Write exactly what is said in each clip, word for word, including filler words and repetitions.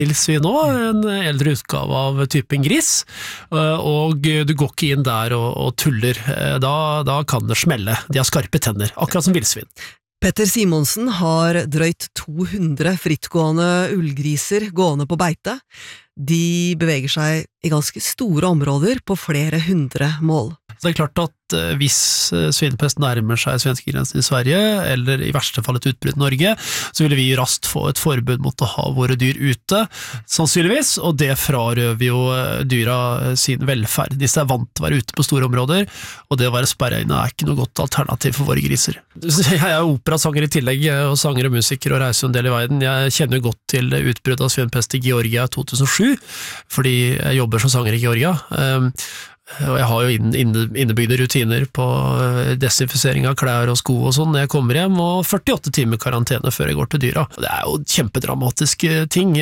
Villsvin nå, en eldre utgave av typen gris, og du går ikke inn der og, og tuller, da, da kan det smelle. De har skarpe tenner, akkurat som villsvin. Petter Simonsen har drøyt to hundre frittgående ullgriser gående på beite. De beveger seg i ganske store områder på flere hundre mål. Så det er klart at hvis svinepest nærmer seg svenskegrensen i Sverige, eller i verste fall et utbrudd i Norge, så ville vi raskt få et forbud mot å ha våre dyr ute, sannsynligvis, og det frarøver jo dyra sin velferd. Disse er vant til å være ute på store områder, og det å være sperret inne er ikke noe godt alternativ for våre griser. Jeg er operasanger i tillegg, og sanger og musiker og reiser en del i verden. Jeg kjenner godt til utbruddet av svinepest i Georgia to tusen og sju, fordi jeg jobber som sanger i Georgia, og jeg har jo innebygde rutiner på desinfisering av klær og sko og sånn når jeg kommer hjem, og førtiåtte timer karantene før jeg går til dyra. Det er jo kjempedramatiske ting.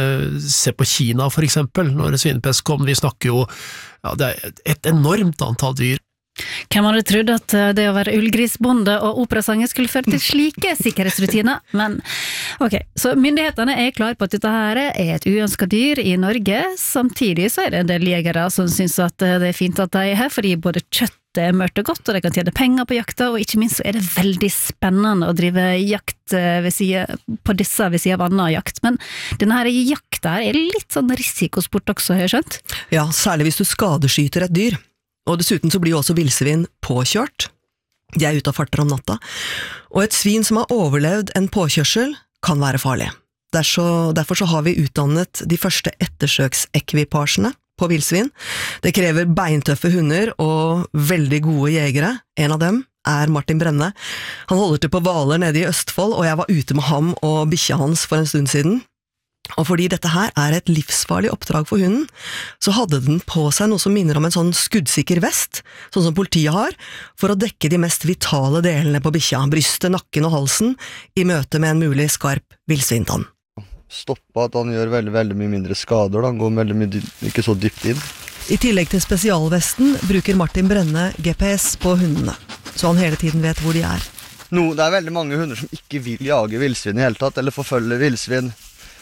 Se på Kina for eksempel, når svinepest kom, vi snakker jo, ja, det er et enormt antall dyr. Hvem hadde trodd at det å være ullgrisbonde og operasanger skulle føre til slike sikkerhetsrutiner? Men ok, så myndighetene er klar på at dette her er et uønsket dyr i Norge. Samtidig så er det en del jegere som synes at det er fint at de er her, fordi både kjøttet er mørkt og godt, og de kan tjene penger på jakta, og ikke minst så er det veldig spennende å drive jakt ved siden, på disse ved siden av annen jakt. Men denne her jakta her er litt sånn risikosport også, har jeg skjønt? Ja, særlig hvis du skadeskyter et dyr. Og dessuten så blir jo også villsvin påkjørt. De er ute og farter om natta. Og et svin som har overlevd en påkjørsel kan være farlig. Så, derfor så har vi utdannet de første ettersøksekvipasjene på villsvin. Det krever beintøffe hunder og veldig gode jegere. En av dem er Martin Brenne. Han holder til på Hvaler nede i Østfold, og jeg var ute med ham og bikkja hans for en stund siden. Og fordi dette her er et livsfarlig oppdrag for hunden, så hadde den på seg noe som minner om en sånn skuddsikker vest, sånn som politiet har, for å dekke de mest vitale delene på bikkja, brystet, nakken og halsen, i møte med en mulig skarp villsvintann. Stoppe at han gjør veldig, veldig mye mindre skader, da. Han går veldig mye, ikke så dypt inn. I tillegg til spesialvesten bruker Martin Brenne G P S på hundene, så han hele tiden vet hvor de er. No, det er veldig mange hunder som ikke vil jage villsvin i hele tatt, eller forfølge villsvin.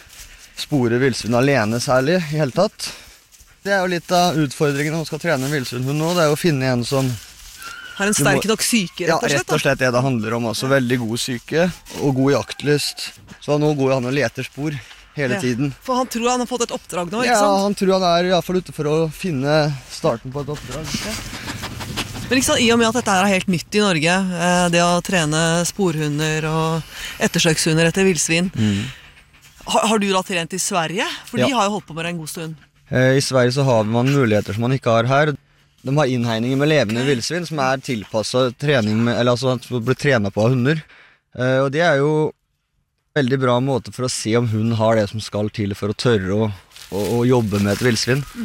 Spore villsvin alene særlig i hele tatt. Det er jo litt av utfordringen når man skal trene en villsvinhund nå, det er jo å finne en som har en sterk nok syke, rett og slett. Ja, rett og slett det det handler om også. Veldig god syke og god jaktlyst. Så nå går han og leter spor hele ja. tiden. For han tror han har fått et oppdrag nå, ikke ja, sant? Ja, han tror han er i hvert fall ute for å finne starten på et oppdrag. Ja. Men ikke sant, i og med at dette er helt nytt i Norge, det å trene sporhunder og ettersøkshunder etter villsvin, mm. Har, har du da trent i Sverige? For ja. de har jo holdt på med det en god stund. I Sverige så har man muligheter som man ikke har her. De har innhegninger med levende villsvin som er tilpasset trening, med, eller altså som blir trenet på av hunder. Og det er jo en veldig bra måte for å se om hunden har det som skal til for å tørre å, å, å jobbe med et villsvin. Mm.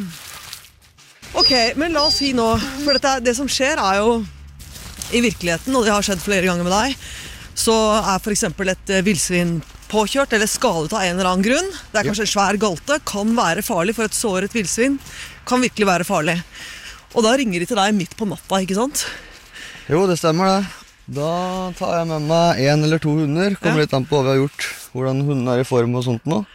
Ok, men la oss si nå, for dette, det som skjer er jo i virkeligheten, og det har skjedd flere ganger med deg, så er for eksempel et villsvin påkjørt eller skadet av en eller annen grunn. Det er kanskje en svær galte, kan være farlig for et såret villsvin. Kan virkelig være farlig. Og da ringer de til deg midt på natta, ikke sant? Jo, det stemmer det. Da tar jeg med meg en eller to hunder, kommer ja. litt an på hva vi har gjort, hvordan hunden er i form og sånt nå.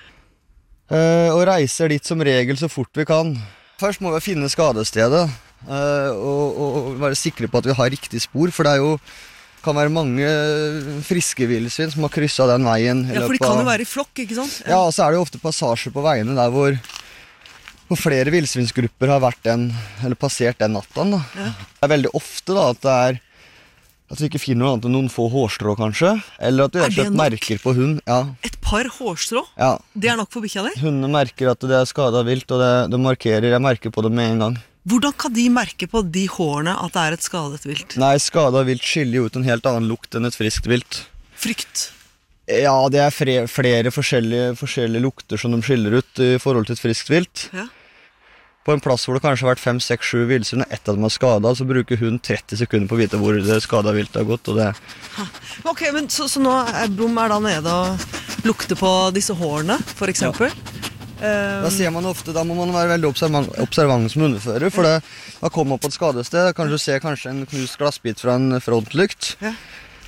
Og reiser dit som regel så fort vi kan. Først må vi finne skadestedet, og, og være sikre på at vi har riktig spor, for det er jo kan være mange friske villsvin som har krysset den veien. Ja, for de kan jo være i flokk, ikke sant? Ja, og så er det jo ofte passasjer på veiene der hvor, hvor flere villsvinsgrupper har vært den, eller passert den natten. Da. Ja. Det er veldig ofte da, at det er at vi ikke finner noe annet enn noen få hårstrå kanskje, eller at vi rett og slett merker på hund. Ja. Et par hårstrå? Ja. Det er nok for bikkja di? Hundene merker at det er skadet vilt, og det, det markerer, jeg merker på det med en gang. Hvordan kan de merke på de hårene at det er et skadet vilt? Nei, skadet vilt skiller jo ut en helt annen lukt enn et friskt vilt. Frykt? Ja, det er flere, flere forskjellige, forskjellige lukter som de skiller ut i forhold til et friskt vilt. Ja. På en plass hvor det kanskje har vært fem, seks, sju villsvin, og ett av dem er skadet, så bruker hun tretti sekunder på å vite hvor det skadet vilt har gått. Og det... Ok, men så, så nå er Blom er da nede og lukter på disse hårene, for eksempel? Ja. Da ser man ofte, da må man være veldig observant, observant som hundefører, for det, da kommer man på et skadested, da kan du se kanskje en knust glassbit fra en frontlykt. Ja.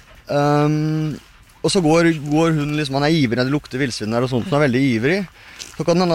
Um, og så går, går hun liksom, han er ivrig når det lukter villsvin der og sånt, han er veldig ivrig. Så kan det hende